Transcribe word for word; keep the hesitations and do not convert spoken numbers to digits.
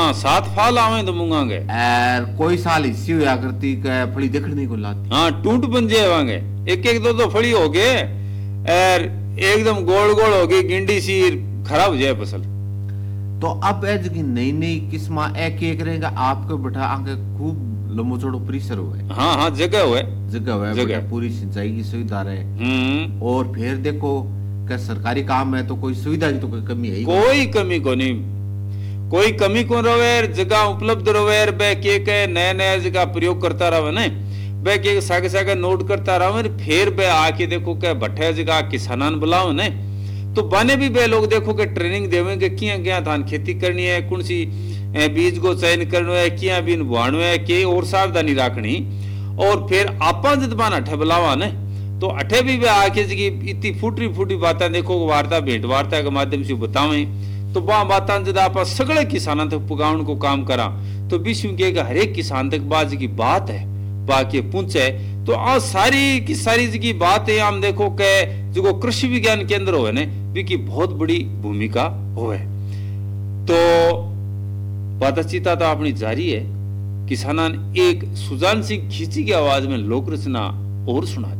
हाँ सात फाल आवे तो मुंगांगे और कोई साल इसी हुआ करती के फली देखने को लाती। हाँ टूट बन जाएंगे, एक एक दो दो फली हो गए और एकदम गोल गोल हो गई गिंडी सी, खराब हो जाए फसल। तो अब ए जगह नई नई किस्म एक एक रहेगा आपके बैठा आगे खूब लंबो चौड़ो परिसर हुए। हाँ हाँ जगह हुए जगह हुए जगह पूरी सिंचाई की सुविधा रहे। हम्म और फिर देखो क्या सरकारी काम है तो कोई सुविधा की तो कोई कमी है ही कोई कमी को नहीं, कोई कमी को रहे, जगह उपलब्ध रहे, बे के के नया नया जगह प्रयोग करता रहे ना, बे के सागे सागे नोट करता रहे, फिर बे आके देखो क्या भट्टे जगह किसानन बुलाओ ने तो बने भी बे लोग देखो के ट्रेनिंग देवेंगे किया क्या धान खेती करनी है, कौन सी बीज को चयन करना है, किया बीन बुआनो है, के और सावधानी रखनी। और फिर आपा जब बान अठे बुलावा ने तो अठे भी बे आके जगह इतनी फूटी फूटी बातें देखो वार्ता भेंट वार्ता के माध्यम से बतावें तो वह बात जब आप सगले किसानों तक पुगाउन को काम करा तो विश्व के हर एक किसान तक बाज की बात है बाकी पूछे तो आज सारी की सारी की बात है। हम देखो के जो कृषि विज्ञान केंद्र हो ने की बहुत बड़ी भूमिका हो है। तो बातचीत तो अपनी जारी है, किसानन एक सुजान सिंह खींची की आवाज में लोक रचना और सुना दे।